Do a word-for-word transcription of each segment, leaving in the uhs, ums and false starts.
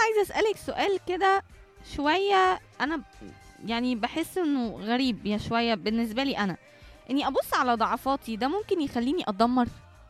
عايزه اسالك سؤال كده شويه، انا يعني بحس انه غريب يا شويه بالنسبه لي انا، اني ابص على ضعفاتي ده ممكن يخليني اتدمر.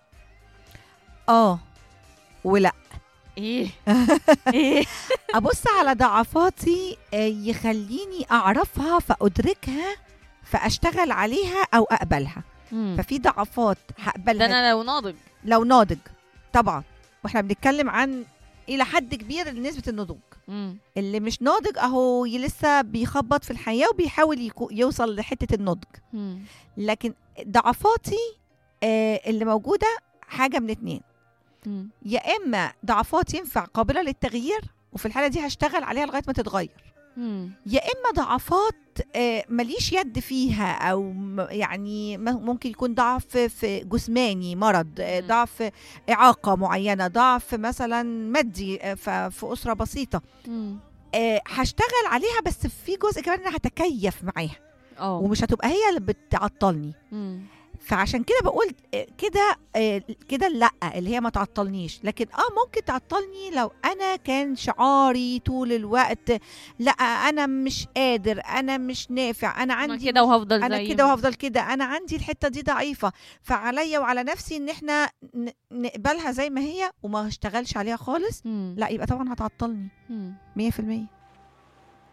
اه ولا ايه ايه ابص على ضعفاتي آه، يخليني اعرفها فادركها فاشتغل عليها او اقبلها. مم. ففي ضعفات ده هقبلها انا لو ناضج. لو ناضج طبعا، واحنا بنتكلم عن الى حد كبير نسبة النضوج. مم. اللي مش ناضج اهو ي- لسه بيخبط في الحياة وبيحاول يكو- يوصل لحتة النضج. مم. لكن ضعفاتي آه، اللي موجودة حاجة من اتنين، مم. يا اما ضعفات ينفع قابلة للتغيير وفي الحالة دي هشتغل عليها لغاية ما تتغير، مم. يا اما ضعفات آه، ماليش يد فيها او م- يعني م- ممكن يكون ضعف في جسماني مرض، آه، مم. ضعف اعاقه معينه، ضعف مثلا مادي آه، ف- في اسره بسيطه. مم. آه، هشتغل عليها بس في جزء كمان انا هتكيف معاها اه. ومش هتبقى هي اللي بتعطلني. مم. فعشان كده بقول آه، كده آه، كده لا اللي هي ما تعطلنيش. لكن اه ممكن تعطلني لو انا كان شعاري طول الوقت لا انا مش قادر، انا مش نافع، انا انا عندي كده وهفضل انا زي كده ما- وهفضل كده، انا عندي الحته دي ضعيفه. فعليا وعلى نفسي ان احنا ن- نقبلها زي ما هي وما اشتغلش عليها خالص. مم. لا يبقى طبعا هتعطلني مم. مية في المية.